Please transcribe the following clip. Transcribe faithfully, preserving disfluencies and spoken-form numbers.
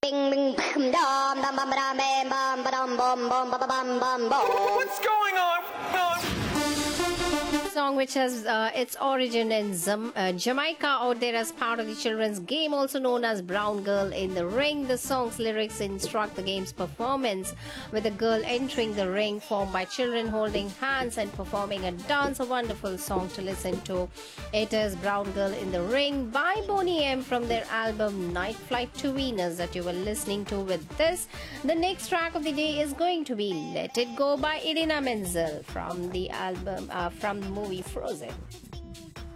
Bing bing bam dum bum bum bam bam bum bum bum bum bum bum bum bum. What's going on? Song which has uh, its origin in Zam- uh, Jamaica, out there as part of the children's game also known as Brown Girl in the Ring. The song's lyrics instruct the game's performance, with a girl entering the ring formed by children holding hands and performing a dance. A wonderful song to listen to. It is Brown Girl in the Ring by Boney M from their album Night Flight to Venus that you were listening to. With this, the next track of the day is going to be Let It Go by Idina Menzel from the album uh, from the movie Frozen.